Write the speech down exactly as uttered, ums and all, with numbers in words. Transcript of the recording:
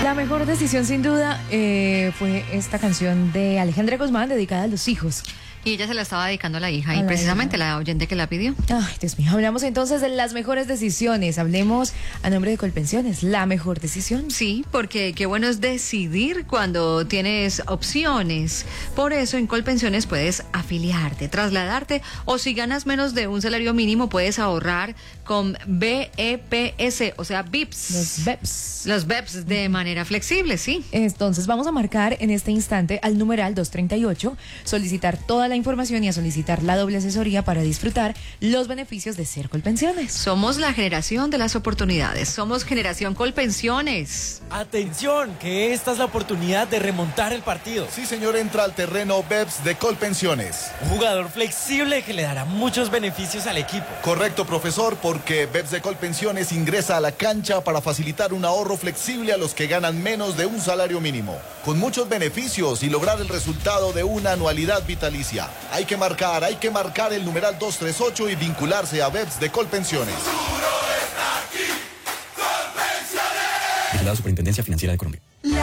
La mejor decisión sin duda eh, fue esta canción de Alejandra Guzmán dedicada a los hijos. Y ella se la estaba dedicando a la hija, A y la precisamente hija. la oyente que la pidió. Ay, Dios mío, hablamos entonces de las mejores decisiones. Hablemos a nombre de Colpensiones, la mejor decisión. Sí, porque qué bueno es decidir cuando tienes opciones. Por eso en Colpensiones puedes afiliarte, trasladarte, o si ganas menos de un salario mínimo puedes ahorrar con B E P S, o sea, V I P S. Los B E P S. Los V E P S de manera flexible, sí. Entonces vamos a marcar en este instante al numeral dos treinta y ocho, solicitar toda la información y a solicitar la doble asesoría para disfrutar los beneficios de ser Colpensiones. Somos la generación de las oportunidades. Somos Generación Colpensiones. Atención, que esta es la oportunidad de remontar el partido. Sí, señor, entra al terreno V E P S de Colpensiones. Un jugador flexible que le dará muchos beneficios al equipo. Correcto, profesor, porque V E P S de Colpensiones ingresa a la cancha para facilitar un ahorro flexible a los que ganan menos de un salario mínimo, con muchos beneficios y lograr el resultado de una anualidad vitalicia. Hay que marcar, hay que marcar el numeral dos treinta y ocho y vincularse a V E P S de Colpensiones. Vigilado Superintendencia Financiera de Colombia.